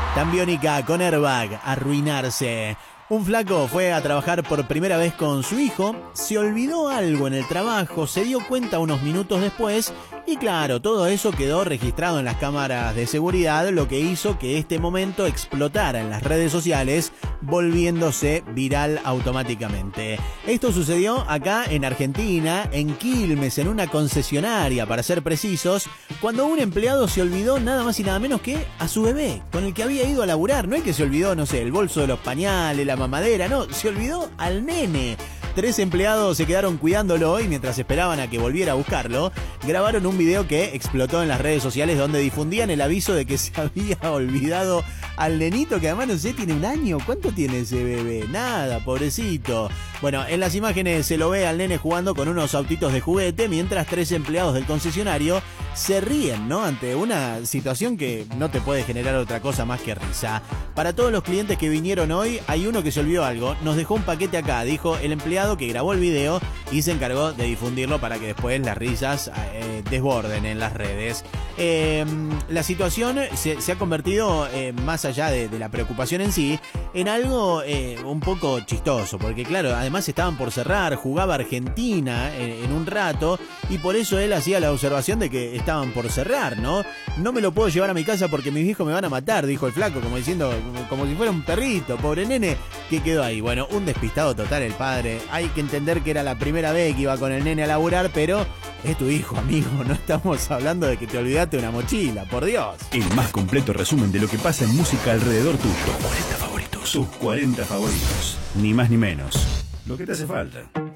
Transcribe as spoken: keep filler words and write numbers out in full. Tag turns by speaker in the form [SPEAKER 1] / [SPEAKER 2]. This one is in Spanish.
[SPEAKER 1] Tan biónica con airbag, arruinarse. Un flaco fue a trabajar por primera vez con su hijo, se olvidó algo en el trabajo, se dio cuenta unos minutos después y claro, todo eso quedó registrado en las cámaras de seguridad, lo que hizo que este momento explotara en las redes sociales, volviéndose viral automáticamente. Esto sucedió acá en Argentina, en Quilmes, en una concesionaria, para ser precisos, cuando un empleado se olvidó nada más y nada menos que a su bebé, con el que había ido a laburar. No es que se olvidó, no sé, el bolso de los pañales, la mamadera, no, se olvidó al nene. Tres empleados se quedaron cuidándolo y mientras esperaban a que volviera a buscarlo, grabaron un video que explotó en las redes sociales donde difundían el aviso de que se había olvidado al nenito, que además no sé, tiene un año. ¿Cuánto tiene ese bebé? Nada, pobrecito. Bueno, en las imágenes se lo ve al nene jugando con unos autitos de juguete mientras tres empleados del concesionario se ríen, ¿no? Ante una situación que no te puede generar otra cosa más que risa. Para todos los clientes que vinieron hoy, hay uno que se olvidó algo. Nos dejó un paquete acá, dijo el empleado que grabó el video y se encargó de difundirlo para que después las risas eh, desborden en las redes. Eh, la situación se, se ha convertido, eh, más allá de, de la preocupación en sí, en algo eh, un poco chistoso, porque claro, además estaban por cerrar, jugaba Argentina en, en un rato y por eso él hacía la observación de que estaban por cerrar, ¿no? No me lo puedo llevar a mi casa porque mis hijos me van a matar, dijo el flaco, como diciendo, como, como si fuera un perrito, pobre nene, que quedó ahí. Bueno, un despistado total el padre. Hay que entender que era la primera vez que iba con el nene a laburar, pero es tu hijo, amigo, no estamos hablando de que te olvidaste una mochila, por Dios.
[SPEAKER 2] El más completo resumen de lo que pasa en música alrededor tuyo. Tus cuarenta favoritos. Sus cuarenta favoritos. Ni más ni menos. Lo que te hace falta.